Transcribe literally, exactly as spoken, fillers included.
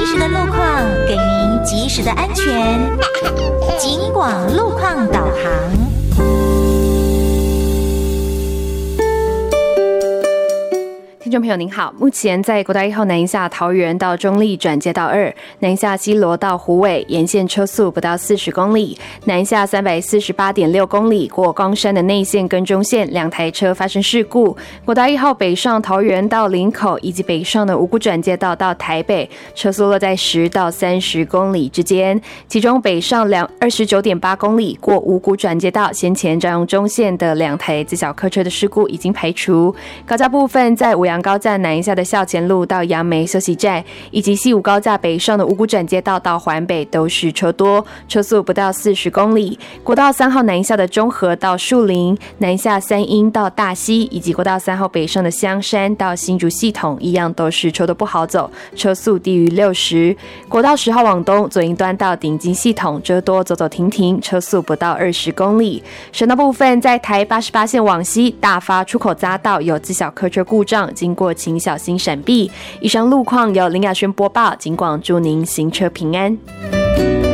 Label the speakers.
Speaker 1: 时的路况，给您及时的安全。警广路况导航。
Speaker 2: 听众朋友您好，目前在国道一号南下桃园到中坜转接道二，南下西螺到虎尾沿线车速不到四十公里，南下三百四十八点六公里过冈山的内线跟中线两台车发生事故。国道一号北上桃园到林口以及北上的五股转接道到台北，车速落在十到三十公里之间，其中北上两二十九点八公里过五股转接道，先前占用中线的两台自小客车的事故已经排除。高架部分在五羊高架南下的校前路到杨梅休息站，以及西武高架北上的五股转接道到环北都是车多，车速不到四十公里。国道三号南下的中和到树林，南下三鶯到大溪，以及国道三号北上的香山到新竹系统，一样都是车多不好走，车速低于六十。国道十号往东左营端到顶金系统，车多走走停停，车速不到二十公里。省道部分在台八十八线往西大发出口匝道有自小客车故障，经过请小心闪避。以上路况由林雅轩播报，警广祝您行车平安。